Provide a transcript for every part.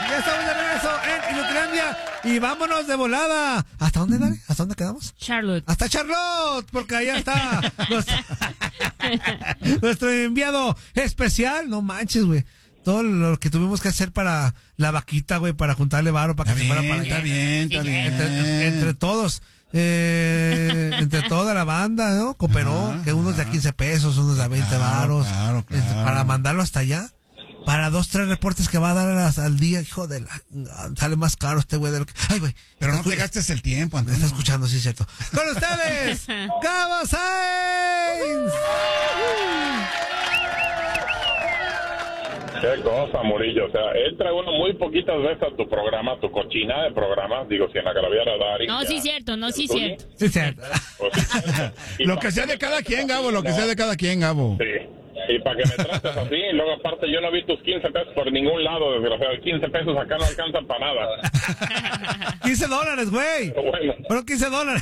Ya estamos de regreso en Inutilandia y vámonos de volada. ¿Hasta dónde, Dani? ¿Hasta dónde quedamos? Charlotte. Hasta Charlotte, porque allá está nuestro enviado especial. No manches, güey. Todo lo que tuvimos que hacer para la vaquita, güey, para juntarle varo, para que se fuera para allá. Está bien. Entre todos. Entre toda la banda, ¿no? Cooperó, que unos de a 15 pesos, unos de a 20 varos. Claro. Para mandarlo hasta allá. Para 2-3 reportes que va a dar al día, hijo de la... Sale más caro este güey de lo que... Ay, güey. Pero no te gastes el tiempo, Me Antonio. está escuchando, sí es cierto. Con ustedes, Gabo Sainz. Qué cosa, Murillo. O sea, entra uno muy poquitas veces a tu programa, tu cochina de programas. Digo, si en la Galaviera Dari. No, sí, cierto, no, sí, cierto. Sí es cierto. Lo que sea de cada quien, Gabo, lo que sea de cada quien, Gabo. Sí. Y para que me trates así, y luego aparte yo no vi tus 15 pesos por ningún lado, desgraciado. 15 pesos acá no alcanzan para nada. $15, güey. Bueno, Fueron $15.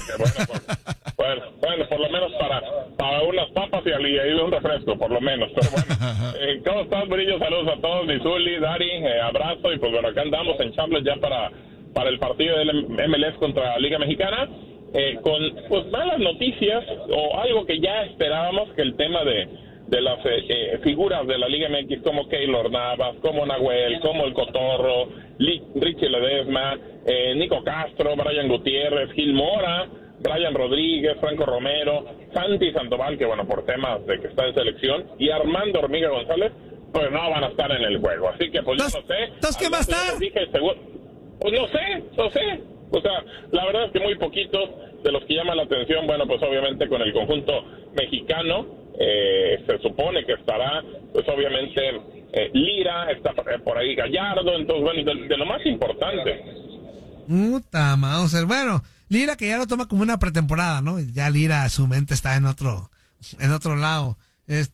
bueno, por lo menos para unas papas y un refresco, por lo menos. Pero bueno, ¿cómo estás, Murillo? Saludos a todos, Misuli, Dari, abrazo. Y pues bueno, acá andamos en Charlotte ya para el partido del MLS contra la Liga Mexicana. Con pues malas noticias o algo que ya esperábamos, que el tema de las figuras de la Liga MX como Keylor Navas, como Nahuel, como el Cotorro, Richie Ledesma, Nico Castro, Brian Gutiérrez, Gil Mora, Brian Rodríguez, Franco Romero, Santi Sandoval, que bueno, por temas de que está en selección, y Armando Hormiga González, pues no van a estar en el juego. Así que pues yo no sé. ¿Entonces quién va a estar? Pues no sé. O sea, la verdad es que muy poquitos de los que llaman la atención, bueno, pues obviamente con el conjunto mexicano, se supone que estará, pues obviamente, Lira, está por ahí Gallardo, entonces, bueno, de lo más importante. Puta Mauser. Bueno, Lira que ya lo toma como una pretemporada, ¿no? Ya Lira, su mente está en otro lado. Pues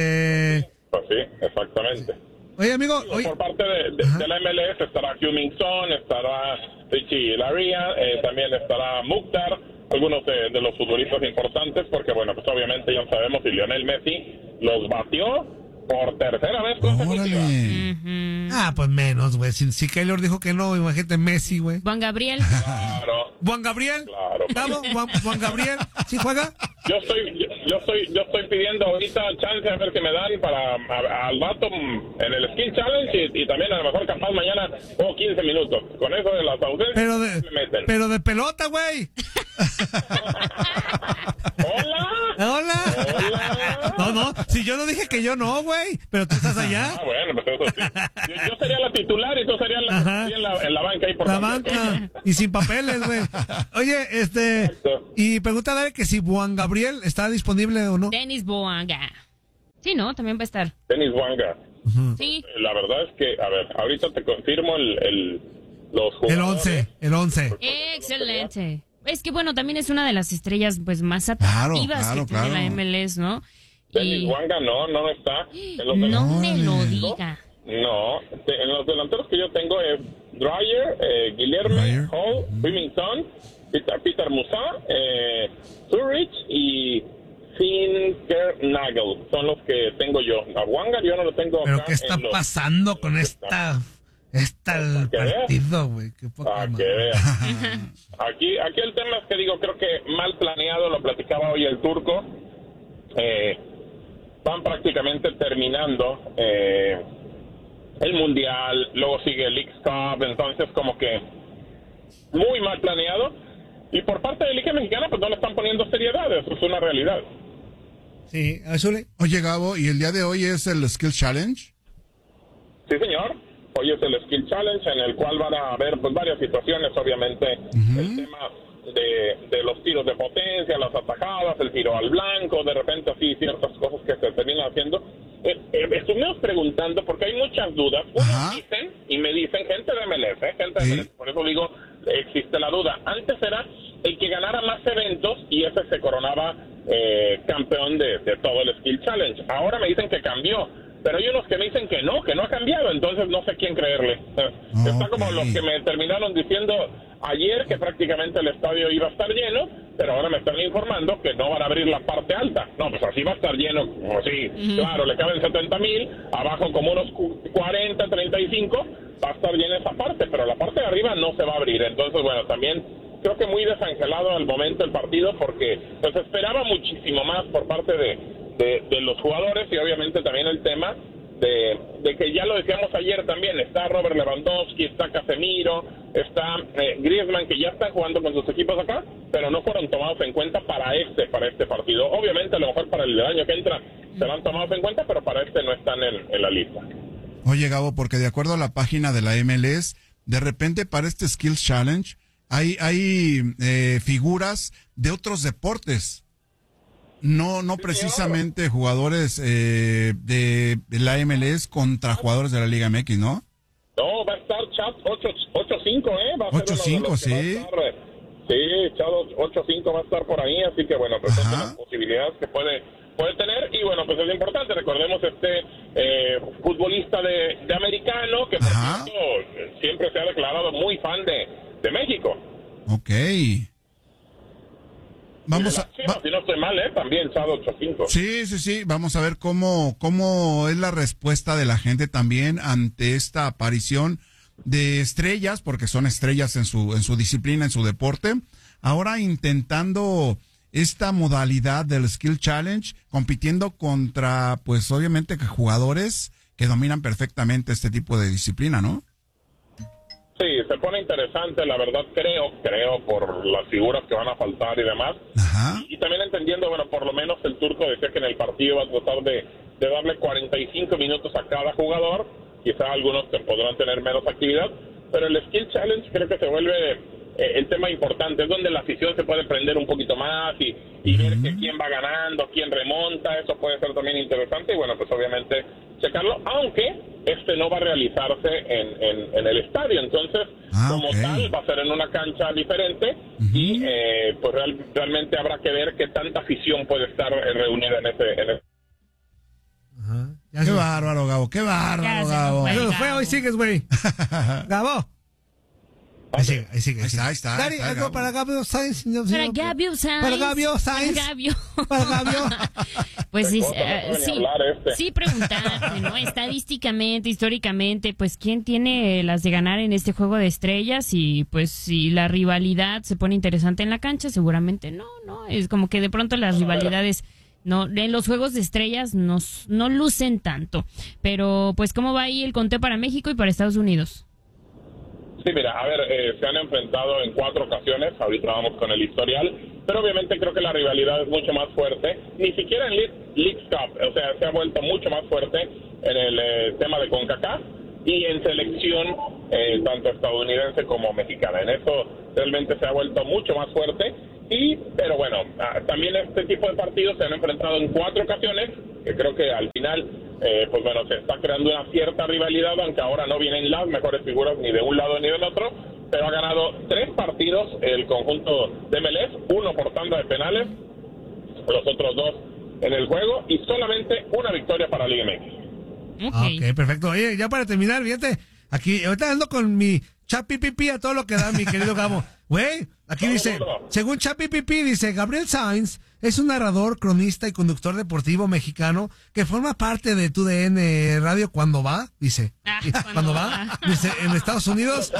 sí, exactamente. Oye, amigo, por parte de la MLS estará Heung-min Son, estará Richie Laryea, también estará Mukhtar, algunos de los futbolistas importantes, porque bueno, pues obviamente ya sabemos si Lionel Messi los batió por tercera vez consecutiva. Pues menos, güey. Si Keylor dijo que no, imagínate Messi, güey. Juan Gabriel. Claro. ¿Juan Gabriel? Claro. ¿Vamos? ¿Juan Gabriel? ¿Sí juega? Yo estoy pidiendo ahorita chance a ver qué me dan para al vato en el Skill Challenge y también a lo mejor capaz mañana 15 minutos. Con eso de las ausencias me meten. Pero de pelota, güey. Hola. No, si yo no dije que yo no, güey, pero tú estás allá. Bueno, pues eso sí. Yo sería la titular y tú serías en la banca ahí por la banca y sin papeles, güey. Oye, Exacto. Y pregunta Dale que si Juan Gabriel está disponible o no. Denis Bouanga. Sí, ¿no? También va a estar. Denis Bouanga. Sí. La verdad es que, a ver, ahorita te confirmo los jugadores. El 11. Excelente. Es que bueno, también es una de las estrellas pues más atractivas que tiene la MLS, ¿no? Denis Bouanga no está. No me lo diga. No, en los delanteros que yo tengo es Dreyer, Guillermo, Hall, Remington, Peter Musa, Zurich y Nagel. Son los que tengo yo. A Bouanga yo no lo tengo. ¿Pero acá qué está pasando con esta el partido, güey? Que vea. Aquí el tema es que digo, creo que mal planeado, lo platicaba hoy el Turco. Van prácticamente terminando el Mundial, luego sigue el League Cup, entonces como que muy mal planeado. Y por parte de la Liga Mexicana, pues no le están poniendo seriedad, eso es una realidad. Sí, Azule. Oye, Gabo, ¿y el día de hoy es el Skill Challenge? Sí, señor. Hoy es el Skill Challenge, en el cual van a haber pues varias situaciones, obviamente, el tema de los tiros de potencia, las atajadas, el tiro al blanco, de repente así ciertas cosas que se terminan haciendo. Estuvimos preguntando porque hay muchas dudas. Unos dicen, y me dicen, gente de MLS, por eso digo, existe la duda. Antes era el que ganara más eventos y ese se coronaba campeón de todo el Skill Challenge. Ahora me dicen que cambió, pero hay unos que me dicen que no ha cambiado, entonces no sé quién creerle. Está como los que me terminaron diciendo ayer que prácticamente el estadio iba a estar lleno, pero ahora me están informando que no van a abrir la parte alta. No, pues así va a estar lleno, pues sí, claro, le caben 70,000, abajo como unos 40, 35, va a estar bien esa parte, pero la parte de arriba no se va a abrir. Entonces, bueno, también creo que muy desangelado al momento el partido, porque pues esperaba muchísimo más por parte de los jugadores, y obviamente también el tema de que ya lo decíamos ayer también, está Robert Lewandowski, está Casemiro, está Griezmann, que ya están jugando con sus equipos acá, pero no fueron tomados en cuenta para este partido. Obviamente a lo mejor para el año que entra serán tomados en cuenta, pero para este no están en la lista. Oye, Gabo, porque de acuerdo a la página de la MLS, de repente para este Skills Challenge hay figuras de otros deportes. No precisamente jugadores de la MLS contra jugadores de la Liga MX, ¿no? No, va a estar Chat 8-5, Va a ser 8-5, sí. Sí, Chat 8-5 va a estar por ahí, así que bueno, pues son las posibilidades que puede tener. Y bueno, pues es importante, recordemos futbolista de americano, que por cierto siempre se ha declarado muy fan de México. Ok. Vamos a... si no estoy mal, también Chad 8-5. Sí. Vamos a ver cómo es la respuesta de la gente también ante esta aparición de estrellas, porque son estrellas en su disciplina, en su deporte. Ahora intentando esta modalidad del Skill Challenge, compitiendo contra, pues obviamente, jugadores que dominan perfectamente este tipo de disciplina, ¿no? Sí, se pone interesante, la verdad, creo, por las figuras que van a faltar y demás. Y también entendiendo, bueno, por lo menos el turco decía que en el partido va a tratar de darle 45 minutos a cada jugador. Quizá algunos que podrán tener menos actividad, pero el Skill Challenge creo que se vuelve el tema importante. Es donde la afición se puede prender un poquito más y ver que quién va ganando, quién remonta. Eso puede ser también interesante y bueno, pues obviamente checarlo, aunque no va a realizarse en el estadio, entonces como tal va a ser en una cancha diferente y pues realmente habrá que ver qué tanta afición puede estar reunida en ese. Qué bárbaro, Gabo, qué bárbaro, Gabo. Eso lo fue, hoy sigues, güey. Gabo. Ahí sigue. Ahí está. Gary, algo para Gabio Sainz. Para Gabio Sainz. Para Gabio. Pues sí, preguntarte, ¿no? Estadísticamente, históricamente, pues quién tiene las de ganar en este juego de estrellas, y pues si la rivalidad se pone interesante en la cancha, seguramente no, es como que de pronto las rivalidades no, en los juegos de estrellas no lucen tanto. Pero pues ¿cómo va ahí el conteo para México y para Estados Unidos? Sí, mira, a ver, se han enfrentado en 4 ocasiones, ahorita vamos con el historial, pero obviamente creo que la rivalidad es mucho más fuerte, ni siquiera en League Cup, o sea, se ha vuelto mucho más fuerte en el tema de CONCACAF y en selección tanto estadounidense como mexicana. En eso realmente se ha vuelto mucho más fuerte, pero bueno, también este tipo de partidos se han enfrentado en 4 ocasiones, que creo que al final pues bueno, se está creando una cierta rivalidad, aunque ahora no vienen las mejores figuras ni de un lado ni del otro, pero ha ganado 3 partidos el conjunto de MLS, 1 por tanda de penales, los otros 2 en el juego, y solamente 1 victoria para Liga MX. Ok, perfecto. Oye, ya para terminar, fíjate, aquí ahorita ando con mi chapipipi a todo lo que da, mi querido Gabo. Güey, aquí dice, según chapipipi, dice, Gabriel Sainz es un narrador, cronista y conductor deportivo mexicano que forma parte de TUDN Radio cuando va, dice. Cuando va, dice, en Estados Unidos.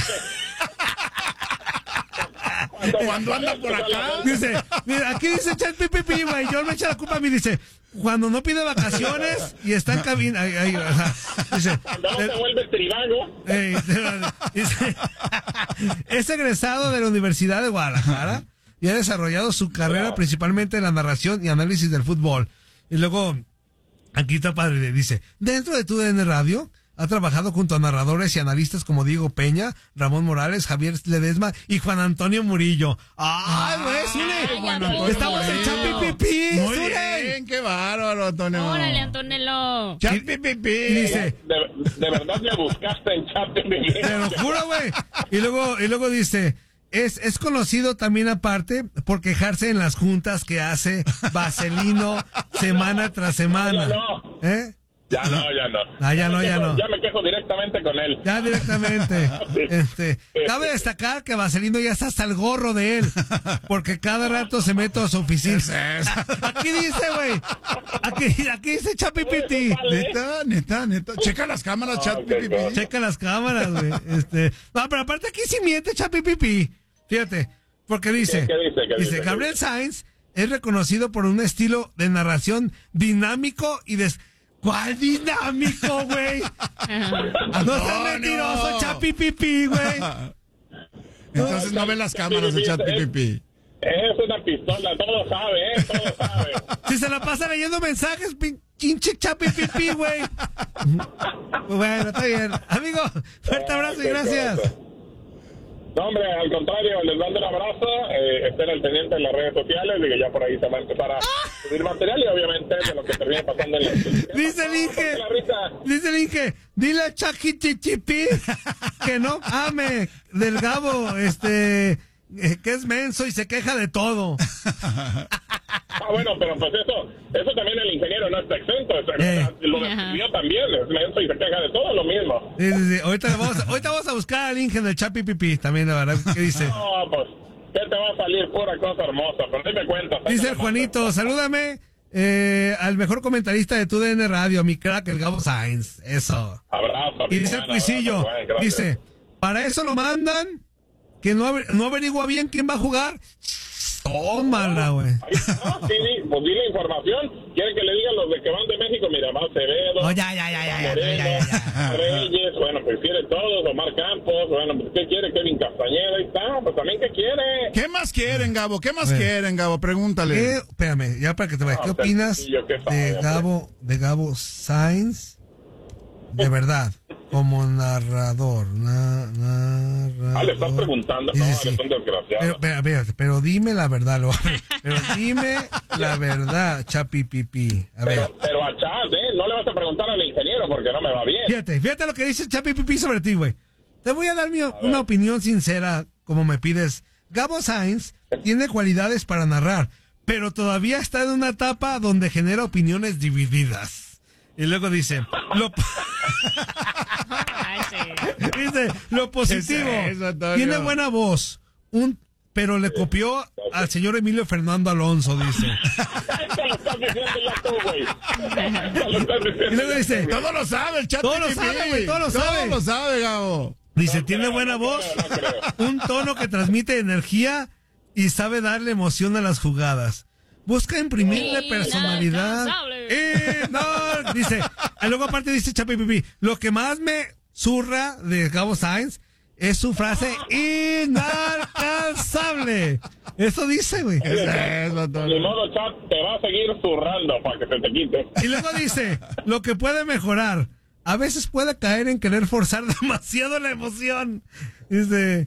Cuando anda por acá. Dice, mira, aquí dice ChatGPT, güey, yo me echa la culpa a mí, dice, cuando no pide vacaciones y está en cabina, dice, cuando no se vuelve tribago. Dice, es egresado de la Universidad de Guadalajara y ha desarrollado su carrera principalmente en la narración y análisis del fútbol. Y luego, aquí está padre, dice, dentro de TUDN Radio ha trabajado junto a narradores y analistas como Diego Peña, Ramón Morales, Javier Ledesma y Juan Antonio Murillo. ¡Ay, güey, Zule! ¡Estamos en Chapipipi! Muy bien, qué bárbaro, Antonio. ¡Órale, Antonello! Chapipipi. Y dice, de verdad me buscaste en Chapipipi. Te lo juro, güey. Y luego dice, es conocido también aparte por quejarse en las juntas que hace Vaselino semana tras semana. Ya no. Ya no. Ya me quejo directamente con él. Ya directamente. Cabe destacar que Vaselino ya está hasta el gorro de él, porque cada rato se mete a su oficina. Aquí dice, güey. Aquí dice ChatGPT. Neta. Checa las cámaras, ChatGPT. Checa las cámaras, güey. No, pero aparte aquí sí miente ChatGPT. Fíjate, porque dice, ¿Qué dice? Gabriel Sainz es reconocido por un estilo de narración dinámico y ¿Cuál dinámico, güey? No seas mentiroso, ChatGPT, güey. Entonces no ve las cámaras de ChatGPT. Es una pistola, todo sabe. Si se la pasa leyendo mensajes, pinche ChatGPT, güey. Bueno, está bien. Amigo, fuerte abrazo y gracias. No, hombre, al contrario, les mando un abrazo. Estén al pendiente en las redes sociales, y que ya por ahí se va a empezar a subir material y obviamente de lo que termine pasando en la... Dice el Inge, dile a ChatGPT que no ame del Gabo, que es menso y se queja de todo. Bueno, pero pues eso también el ingeniero no está exento. Lo describió también, es menso y se queja de todo, lo mismo. Sí. Ahorita vamos a buscar al Inge del ChatGPT también, la verdad, ¿qué dice? No, pues, ¿qué te va a salir? Pura cosa hermosa, pero dime cuenta. Dice el Juanito, salúdame al mejor comentarista de TUDN Radio, a mi crack, el Gabo Sainz. Eso. Abrazo. Y dice el Cuisillo, dice, para eso lo mandan, que no averigua bien quién va a jugar. Tómala, güey. Sí, pues dile información. Quieren que le digan los de que van de México, mira, más Acevedo. Oh, ya. Reyes, bueno, pues quiere todos, Omar Campos, bueno, pues ¿qué quiere? Kevin Castañeda, ahí está, pues también ¿qué quiere? ¿Qué más quieren, Gabo? Pregúntale. Espérame, ya para que te vaya. ¿Qué opinas de Gabo Sainz? De verdad, como narrador. Le estás preguntando, sí, no, sí. eres un desgraciado. Pero dime la verdad, pero dime la verdad, Chapipipi. A ver. Pero a Chas, no le vas a preguntar al ingeniero porque no me va bien. Fíjate lo que dice Chapipipi sobre ti, güey. Te voy a dar una opinión sincera, como me pides. Gabo Sainz tiene cualidades para narrar, pero todavía está en una etapa donde genera opiniones divididas. Y luego dice, lo positivo, tiene buena voz, pero le copió al señor Emilio Fernando Alonso, dice. Lo estás diciendo ya tú, güey. Y luego dice, todo lo sabe el chat. Todo lo sabe, güey, todo lo sabe, Gabo. Dice, tiene buena voz, un tono que transmite energía y sabe darle emoción a las jugadas. Busca imprimirle personalidad. Dice, y luego aparte dice Chapipipi, lo que más me zurra de Gabo Sainz es su frase inalcanzable. Eso dice, güey. Ni modo, chat, te va a seguir zurrando para que se te quite. Y luego dice, lo que puede mejorar, a veces puede caer en querer forzar demasiado la emoción. Dice...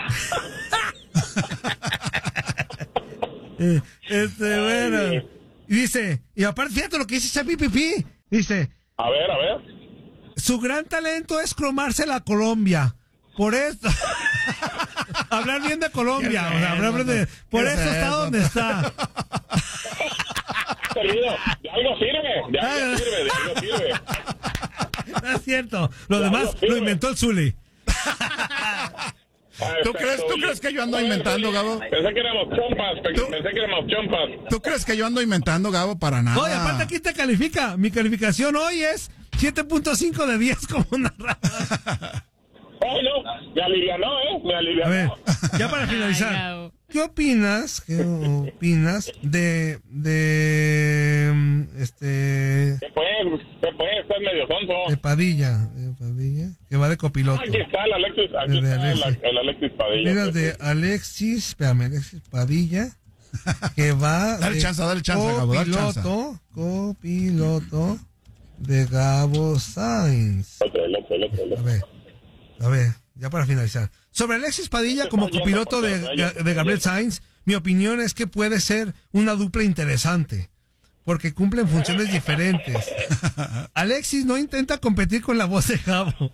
bueno. Y dice, y aparte, fíjate lo que dice Chapipipi. Dice, a ver. Su gran talento es cromarse la Colombia. Por esto. Hablar bien de Colombia. Por eso está donde está. De algo sirve. No es cierto. Lo demás lo inventó el Zuli. ¿Tú crees que yo ando inventando, Gabo? Pensé que éramos chompas. ¿Tú crees que yo ando inventando, Gabo? Para nada. Oye, aparte aquí te califica. Mi calificación hoy es 7.5 de 10 como narrador. Oh, no, me alivianó. A ver, ya para finalizar. ¿Qué opinas ¿Qué estás medio sonso. De Padilla, que va de copiloto. Aquí está el Alexis Padilla. Mira, de Alexis Padilla, que va dale chance, Gabo, copiloto de Gabo Sainz. A ver, ya para finalizar. Sobre Alexis Padilla como copiloto de Gabriel Sainz, mi opinión es que puede ser una dupla interesante, porque cumplen funciones diferentes. Alexis no intenta competir con la voz de Gabo.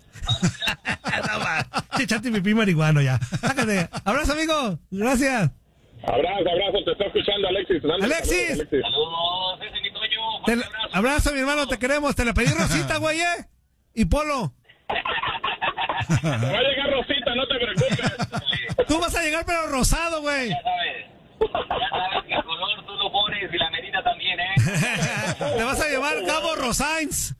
Echate pipí marihuano ya. Sácate. Abrazo, amigo. Gracias. Abrazo. Te está escuchando Alexis. Alexis. Saludos, ese es mi Toño. Abrazo, mi hermano, te queremos. Te la pedí Rosita, güey, y Polo. Va a llegar Rosita, no te preocupes. Tú vas a llegar, pero rosado, güey. Ya sabes que el color tú lo pones y la medida también, Te vas a llevar Gabo Rosains.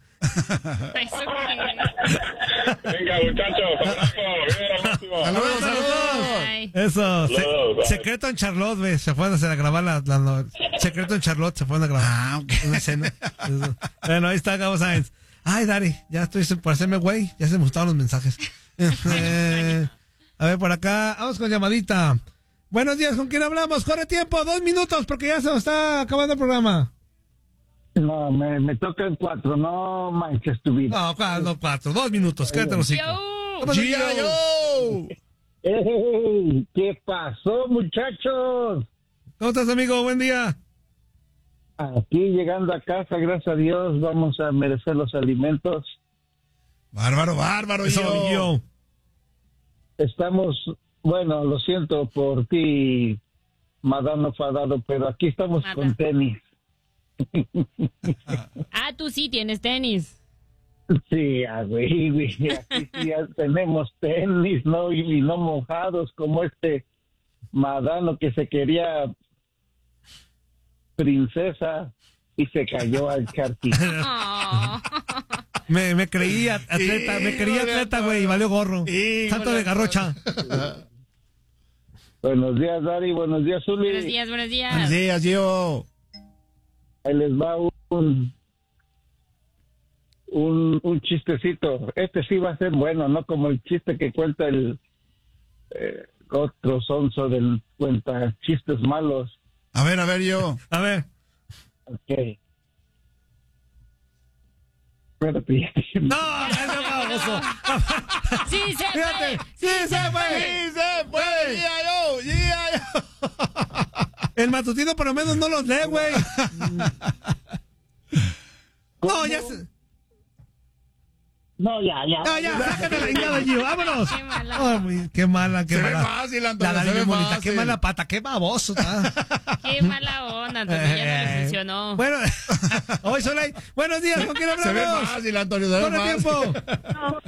Venga, muchachos, abrazo. Saludos. Eso. Saludos. Secreto en Charlotte, güey. Se fueron a grabar Secreto en Charlotte, se fueron a grabar. Una escena. Eso. Bueno, ahí está Gabo Sainz. Ay, Dari, ya estoy por hacerme güey. Ya se me gustaron los mensajes. A ver, por acá. Vamos con llamadita. Buenos días, ¿con quién hablamos? Corre tiempo, 2 minutos, porque ya se nos está acabando el programa. No, me tocan 4, no manches tu vida. No, 4, 2 minutos, quédate los 5. ¡Ey! ¿Qué pasó, muchachos? ¿Cómo estás, amigo? Buen día. Aquí llegando a casa, gracias a Dios, vamos a merecer los alimentos. Bárbaro, Eso, yo. Estamos, bueno, lo siento por ti, Madano Fadado, pero aquí estamos con tenis. Tú sí tienes tenis. Sí, güey, aquí sí ya tenemos tenis, ¿no? Y no mojados como este Madano que se quería princesa y se cayó al charqui. Me creí atleta, güey, y valió gorro. Santo de garrocha. Buenos días, Dari, buenos días, Zuli. Buenos días. Buenos días, Gio. Ahí les va un chistecito. Este sí va a ser bueno, no como el chiste que cuenta el otro sonso del cuenta chistes malos. A ver, yo. A ver. Ok. Espérate. No, baboso. Sí se puede. Sí se puede. El matutino por lo menos no los lee, güey. No, ya se... No, ya. Sácate la ingada, Gio, vámonos. Qué mala. Qué mala. Se ve fácil, Antonio, La se ve bonita, fácil. qué mala pata, qué baboso. Qué mala onda, Antonio, ya no le funcionó. Bueno, hoy Soleil. Buenos días, ¿con quién Se ve hablamos? fácil, Antonio, se ve Corre fácil. tiempo.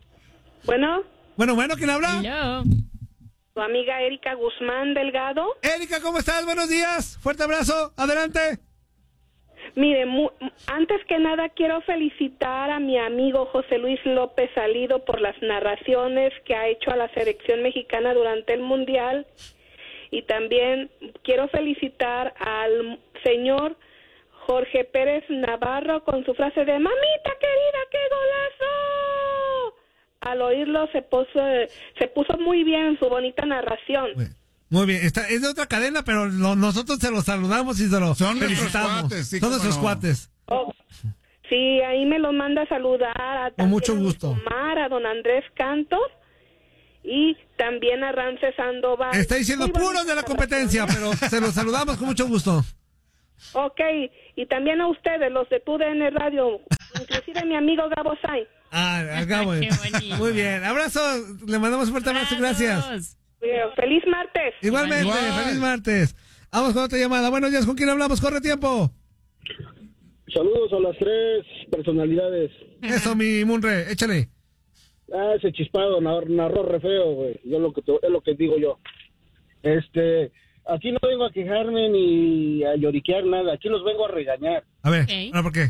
Bueno, ¿quién habla? Hello. tu amiga Erika Guzmán Delgado. Erika, ¿cómo estás? Buenos días. Fuerte abrazo. Adelante. Mire, antes que nada quiero felicitar a mi amigo José Luis López Salido por las narraciones que ha hecho a la selección mexicana durante el Mundial. Y también quiero felicitar al señor Jorge Pérez Navarro con su frase de "mamita querida, qué golazo". Al oírlo se puso muy bien su bonita narración. Muy bien, es de otra cadena, pero nosotros se los saludamos y se los felicitamos. Cuates, sí, son nuestros cuates. Oh, sí, ahí me los manda a saludar con mucho gusto. Omar, a don Andrés Cantos y también a Ramses Sandoval. Está diciendo puros de la competencia, pero se los saludamos con mucho gusto. Ok, y también a ustedes, los de TUDN Radio, inclusive mi amigo Gabo Sainz. Gabo. Qué bonito. Muy bien, abrazo, le mandamos un fuerte abrazo, gracias. Feliz martes. Igualmente, feliz martes. Vamos con otra llamada. Buenos días, ¿con quién hablamos? Corre tiempo. Saludos a las 3 personalidades. Eso, mi Munre, échale. Ese chispado narró re feo, güey. Es lo que digo yo. Aquí no vengo a quejarme ni a lloriquear nada. Aquí los vengo a regañar. A ver, Okay. ¿por qué?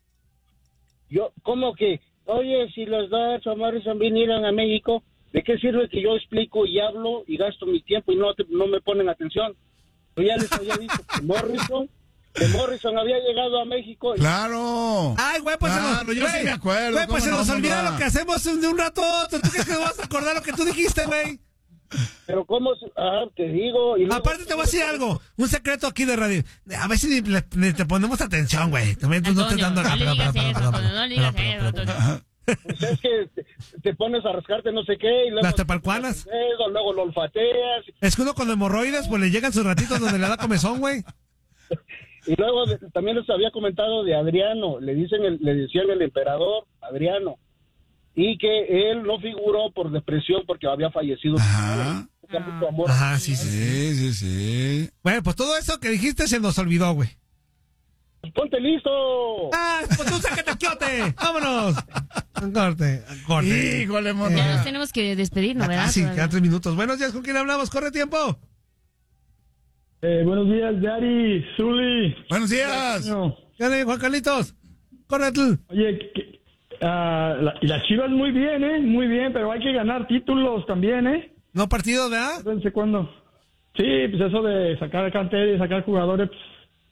Yo, ¿cómo que? Oye, si los dos Morrison vinieron a México, ¿de qué sirve que yo explico y hablo y gasto mi tiempo y no me ponen atención? Yo ya les había dicho que Morrison había llegado a México. ¡Claro! Ay, güey, pues yo sí me acuerdo. Güey, pues se ¿cómo nos no, olvida mamá? lo que hacemos de un rato a otro. ¿Tú crees que vas a acordar lo que tú dijiste, güey? Pero ¿cómo? Te digo. Y luego, Aparte te voy a decir algo, un secreto aquí de radio. A ver si te ponemos atención, güey. También tú no te Antonio, dando... no le digas eso, Antonio, no le digas eso, Antonio. Pues es que te pones a rascarte no sé qué y luego... Las tepalcuanas. Luego lo olfateas. Es que uno con hemorroides, pues le llegan sus ratitos donde le da comezón, güey. Y luego también les había comentado de Adriano. Le decían el emperador Adriano. Y que él no figuró por depresión porque había fallecido. Ajá. Mucho amor. Ajá, sí. Sí. Bueno, pues todo eso que dijiste se nos olvidó, güey. Ponte listo. ¡Ah! Pues tú sácate el quiote. ¡Vámonos! Corte. Híjole, mono. Ya nos tenemos que despedir, ¿no? ¿Verdad? Sí, quedan 3 minutos. Buenos días, ¿con quién hablamos? ¡Corre tiempo! Buenos días, Dari, Zuli. Buenos días. ¿Qué hay, Juan Carlitos? ¡Corre tú! Oye, y las Chivas muy bien, muy bien, pero hay que ganar títulos también, ¿No partidos, verdad? No sé cuándo. Sí, pues eso de sacar cantera y sacar jugadores, pues,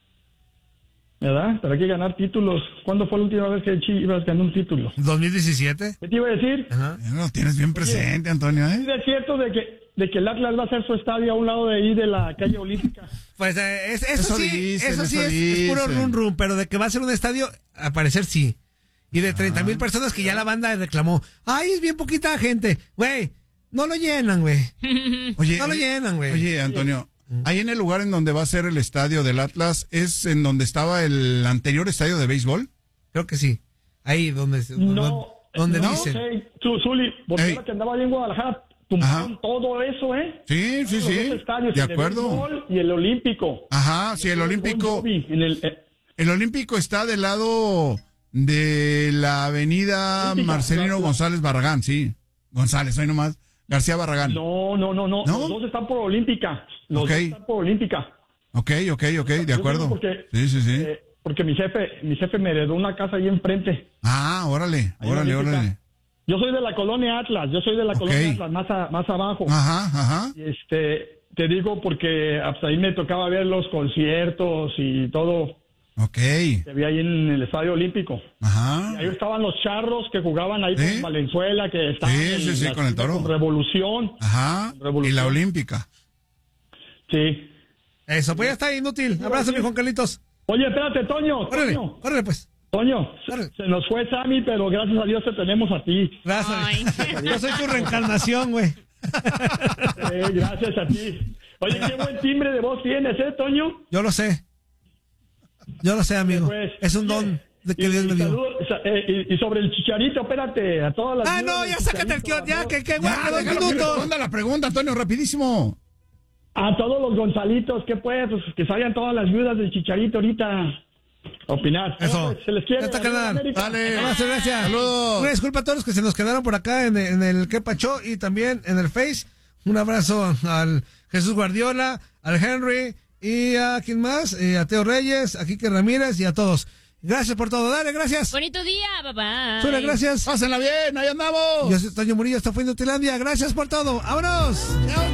¿verdad? Pero hay que ganar títulos. ¿Cuándo fue la última vez que Chivas ganó un título? 2017. ¿Qué te iba a decir? Ajá. Lo tienes bien presente, Antonio, ¿eh? Sí, es cierto de que el Atlas va a hacer su estadio a un lado de ahí de la calle Olímpica. Eso Eso sí, dicen, eso sí eso es puro dicen. rum, pero de que va a ser un estadio, al parecer sí. Y de 30,000 personas que ya la banda reclamó. ¡Ay, es bien poquita gente! Güey, no lo llenan, güey. Oye, No lo llenan, güey. Oye, Antonio, ahí en el lugar en donde va a ser el estadio del Atlas, ¿es en donde estaba el anterior estadio de béisbol? Creo que sí. Ahí donde donde no dicen. sé, Zuli, porque Ey. ahora que andaba ahí en Guadalajara, tumbaron todo eso, Sí, sí, Los sí. dos estadios, De el acuerdo. béisbol y el Olímpico. Ajá, sí, el Olímpico. En El Olímpico está del lado de la avenida Olímpica, Marcelino González Barragán, sí. González, hoy nomás. García Barragán. No. ¿No? Los dos están por Olímpica. Ok. Dos están por Olímpica. Ok, de acuerdo. Porque, Sí. porque mi jefe me heredó una casa ahí enfrente. Ah, órale. Ahí en Olímpica. Yo soy de la colonia Atlas, colonia Atlas, más abajo. Ajá. Y te digo porque pues, ahí me tocaba ver los conciertos y todo Ok. que había ahí en el Estadio Olímpico. Ajá. Y ahí estaban los charros que jugaban ahí ¿Sí? con Valenzuela, que estaban Sí, con el Toro. Con Revolución. Ajá. Revolución. Y la Olímpica. Sí. Eso, pues ya está inútil. Abrazo, mi Juan Carlitos. Oye, espérate, Toño. Córrele, pues. Toño, Córrele. se nos fue Sammy, pero gracias a Dios te tenemos a ti. Gracias. Yo soy tu reencarnación, güey. Gracias a ti. Oye, qué buen timbre de voz tienes, Toño? Yo lo sé, amigo. Pues, Es un don de que Dios me dio. Y sobre el Chicharito, espérate, a todas las... No, ya sácate el kiosco, ya, que güey, Ya, 2 déjalo que minutos. responda la pregunta, Antonio, rapidísimo. A todos los Gonzalitos, ¿qué pues? Que salgan todas las viudas del Chicharito ahorita a opinar. Eso. Se les quiere. Ya está, Arriba, carnal. América. Dale. Gracias. Saludos. Una disculpa a todos los que se nos quedaron por acá en el Que Pacho y también en el Face. Un abrazo al Jesús Guardiola, al Henry y a ¿quién más? A Teo Reyes, a Quique Ramírez y a todos. Gracias por todo. Dale, gracias. Bonito día, papá. Sura, gracias. Pásenla bien, ahí andamos. Yo soy Toño Murillo, esto fue Inutilandia. Gracias por todo. ¡Vámonos! ¡Chao!